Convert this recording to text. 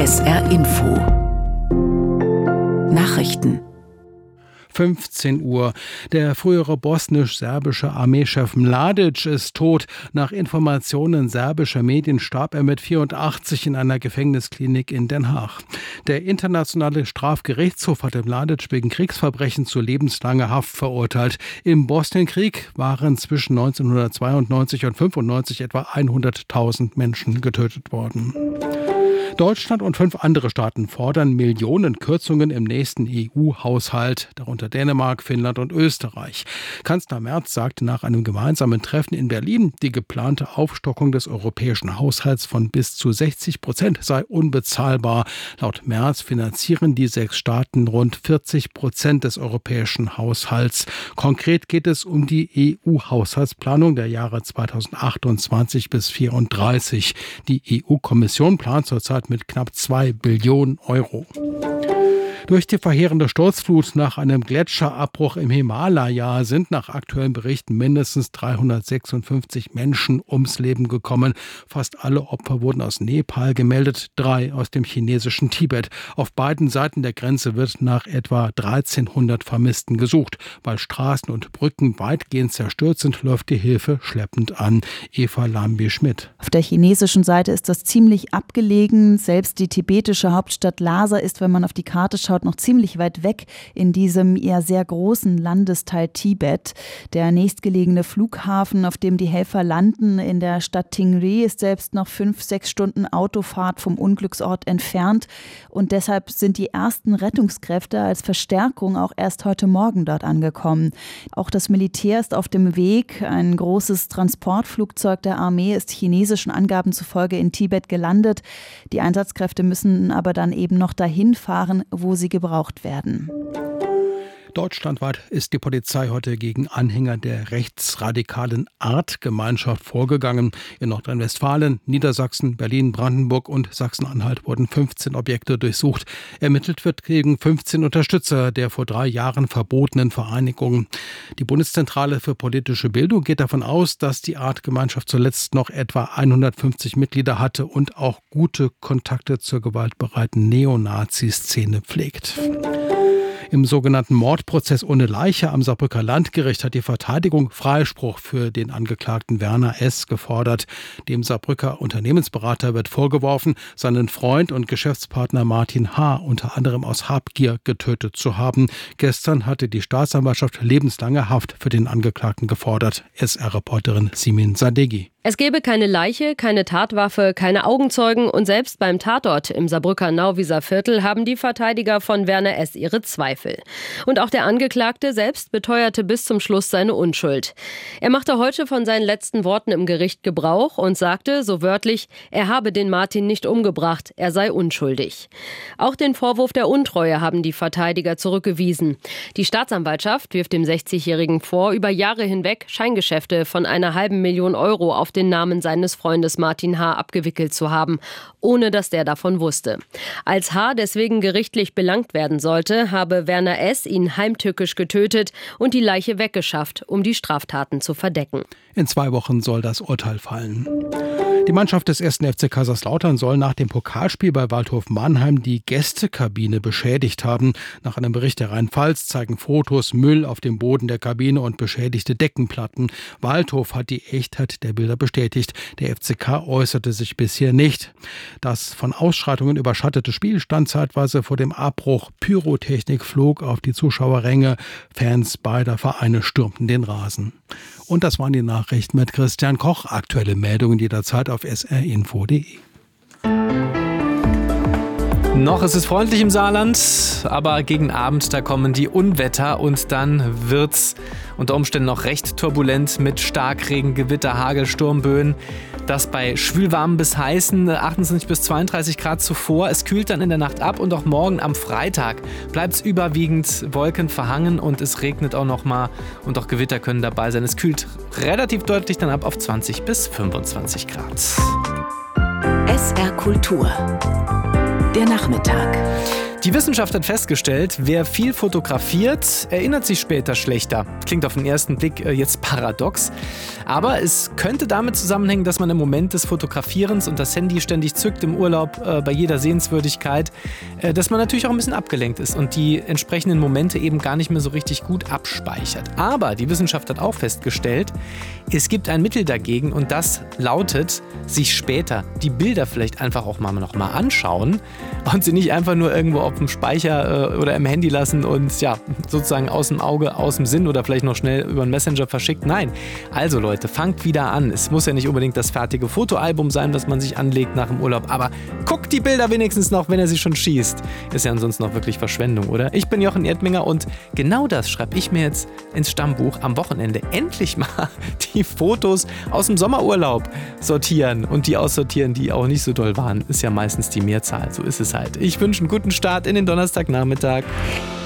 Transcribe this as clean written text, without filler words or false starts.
SR Info Nachrichten 15 Uhr. Der frühere bosnisch-serbische Armeechef Mladic ist tot. Nach Informationen serbischer Medien starb er mit 84 in einer Gefängnisklinik in Den Haag. Der internationale Strafgerichtshof hatte Mladic wegen Kriegsverbrechen zu lebenslanger Haft verurteilt. Im Bosnienkrieg waren zwischen 1992 und 1995 etwa 100.000 Menschen getötet worden. Deutschland und 5 andere Staaten fordern Millionen Kürzungen im nächsten EU-Haushalt, darunter Dänemark, Finnland und Österreich. Kanzler Merz sagte nach einem gemeinsamen Treffen in Berlin, die geplante Aufstockung des europäischen Haushalts von bis zu 60% sei unbezahlbar. Laut Merz finanzieren die 6 Staaten rund 40% des europäischen Haushalts. Konkret geht es um die EU-Haushaltsplanung der Jahre 2028 bis 2034. Die EU-Kommission plant zurzeit mit knapp 2 Billionen Euro. Durch die verheerende Sturzflut nach einem Gletscherabbruch im Himalaya sind nach aktuellen Berichten mindestens 356 Menschen ums Leben gekommen. Fast alle Opfer wurden aus Nepal gemeldet, 3 aus dem chinesischen Tibet. Auf beiden Seiten der Grenze wird nach etwa 1300 Vermissten gesucht. Weil Straßen und Brücken weitgehend zerstört sind, läuft die Hilfe schleppend an. Eva Lambi-Schmidt. Auf der chinesischen Seite ist das ziemlich abgelegen. Selbst die tibetische Hauptstadt Lhasa ist, wenn man auf die Karte schaut, noch ziemlich weit weg in diesem eher sehr großen Landesteil Tibet. Der nächstgelegene Flughafen, auf dem die Helfer landen, in der Stadt Tingri, ist selbst noch 5-6 Stunden Autofahrt vom Unglücksort entfernt. Und deshalb sind die ersten Rettungskräfte als Verstärkung auch erst heute Morgen dort angekommen. Auch das Militär ist auf dem Weg. Ein großes Transportflugzeug der Armee ist chinesischen Angaben zufolge in Tibet gelandet. Die Einsatzkräfte müssen aber dann eben noch dahin fahren, wo sie gebraucht werden. Deutschlandweit ist die Polizei heute gegen Anhänger der rechtsradikalen Artgemeinschaft vorgegangen. In Nordrhein-Westfalen, Niedersachsen, Berlin, Brandenburg und Sachsen-Anhalt wurden 15 Objekte durchsucht. Ermittelt wird gegen 15 Unterstützer der vor 3 Jahren verbotenen Vereinigung. Die Bundeszentrale für politische Bildung geht davon aus, dass die Artgemeinschaft zuletzt noch etwa 150 Mitglieder hatte und auch gute Kontakte zur gewaltbereiten Neonazi-Szene pflegt. Im sogenannten Mordprozess ohne Leiche am Saarbrücker Landgericht hat die Verteidigung Freispruch für den Angeklagten Werner S. gefordert. Dem Saarbrücker Unternehmensberater wird vorgeworfen, seinen Freund und Geschäftspartner Martin H. unter anderem aus Habgier getötet zu haben. Gestern hatte die Staatsanwaltschaft lebenslange Haft für den Angeklagten gefordert. SR-Reporterin Simin Sadeghi. Es gebe keine Leiche, keine Tatwaffe, keine Augenzeugen und selbst beim Tatort im Saarbrücker Nauwieser Viertel haben die Verteidiger von Werner S. ihre Zweifel. Und auch der Angeklagte selbst beteuerte bis zum Schluss seine Unschuld. Er machte heute von seinen letzten Worten im Gericht Gebrauch und sagte, so wörtlich, er habe den Martin nicht umgebracht, er sei unschuldig. Auch den Vorwurf der Untreue haben die Verteidiger zurückgewiesen. Die Staatsanwaltschaft wirft dem 60-Jährigen vor, über Jahre hinweg Scheingeschäfte von einer halben Million Euro auf den Namen seines Freundes Martin H. abgewickelt zu haben, ohne dass der davon wusste. Als H. deswegen gerichtlich belangt werden sollte, habe Werner S. ihn heimtückisch getötet und die Leiche weggeschafft, um die Straftaten zu verdecken. In 2 Wochen soll das Urteil fallen. Die Mannschaft des 1. FC Kaiserslautern soll nach dem Pokalspiel bei Waldhof Mannheim die Gästekabine beschädigt haben. Nach einem Bericht der Rheinpfalz zeigen Fotos Müll auf dem Boden der Kabine und beschädigte Deckenplatten. Waldhof hat die Echtheit der Bilder bestätigt. Der FCK äußerte sich bisher nicht. Das von Ausschreitungen überschattete Spiel stand zeitweise vor dem Abbruch. Pyrotechnik flog auf die Zuschauerränge. Fans beider Vereine stürmten den Rasen. Und das waren die Nachrichten mit Christian Koch. Aktuelle Meldungen jederzeit auf srinfo.de. Noch ist es freundlich im Saarland, aber gegen Abend, da kommen die Unwetter und dann wird's unter Umständen noch recht turbulent mit Starkregen, Gewitter, Hagel, Sturmböen. Das bei schwülwarmen bis heißen 28 bis 32 Grad zuvor. Es kühlt dann in der Nacht ab und auch morgen am Freitag bleibt es überwiegend wolkenverhangen und es regnet auch noch mal und auch Gewitter können dabei sein. Es kühlt relativ deutlich dann ab auf 20 bis 25 Grad. SR Kultur. Der Nachmittag. Die Wissenschaft hat festgestellt, wer viel fotografiert, erinnert sich später schlechter. Klingt auf den ersten Blick jetzt paradox, aber es könnte damit zusammenhängen, dass man im Moment des Fotografierens und das Handy ständig zückt im Urlaub bei jeder Sehenswürdigkeit, dass man natürlich auch ein bisschen abgelenkt ist und die entsprechenden Momente eben gar nicht mehr so richtig gut abspeichert. Aber die Wissenschaft hat auch festgestellt, es gibt ein Mittel dagegen und das lautet, sich später die Bilder vielleicht einfach auch noch mal anschauen und sie nicht einfach nur irgendwo auf dem Speicher oder im Handy lassen und ja, sozusagen aus dem Auge, aus dem Sinn oder vielleicht noch schnell über einen Messenger verschickt. Nein, also Leute, fangt wieder an. Es muss ja nicht unbedingt das fertige Fotoalbum sein, das man sich anlegt nach dem Urlaub, aber guckt die Bilder wenigstens noch, wenn er sie schon schießt. Ist ja ansonsten noch wirklich Verschwendung, oder? Ich bin Jochen Erdminger und genau das schreibe ich mir jetzt ins Stammbuch am Wochenende. Endlich mal die Fotos aus dem Sommerurlaub sortieren und die aussortieren, die auch nicht so doll waren. Ist ja meistens die Mehrzahl, so ist es halt. Ich wünsche einen guten Start in den Donnerstagnachmittag.